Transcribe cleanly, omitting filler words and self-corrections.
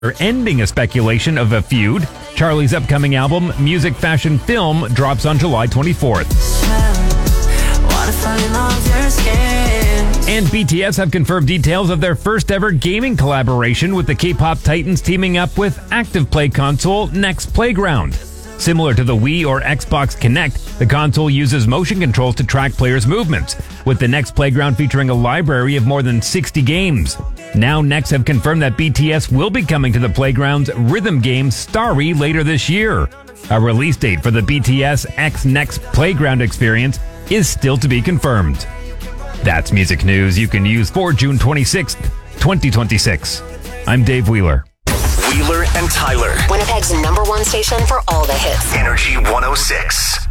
ending a speculation of a feud. Charlie's upcoming album, Music Fashion Film, drops on July 24th. And BTS have confirmed details of their first ever gaming collaboration, with the K-pop titans teaming up with active play console Next Playground. Similar to the Wii or Xbox Kinect, the console uses motion controls to track players' movements, with the Next Playground featuring a library of more than 60 games. Now Next have confirmed that BTS will be coming to the Playground's rhythm game Starry later this year. A release date for the BTS X Next Playground experience is still to be confirmed. That's music news you can use for June 26th, 2026. I'm Dave Wheeler. Wheeler and Tyler. Winnipeg's #1 station for all the hits. Energy 106.